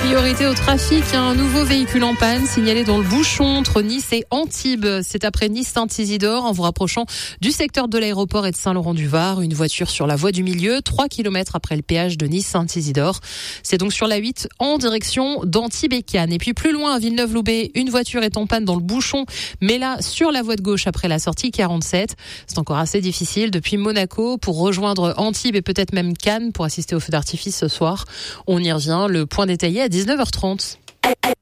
Priorité au trafic, un nouveau véhicule en panne signalé dans le bouchon entre Nice et Antibes. C'est après Nice-Saint-Isidore en vous rapprochant du secteur de l'aéroport et de Saint-Laurent-du-Var. Une voiture sur la voie du milieu, 3 km après le péage de Nice-Saint-Isidore. C'est donc sur la 8 en direction d'Antibes et Cannes. Et puis plus loin à Villeneuve-Loubet, une voiture est en panne dans le bouchon, mais là sur la voie de gauche après la sortie 47. C'est encore assez difficile depuis Monaco pour rejoindre Antibes et peut-être même Cannes pour assister au feu d'artifice ce soir. On y revient, le point détaillé à 19h30.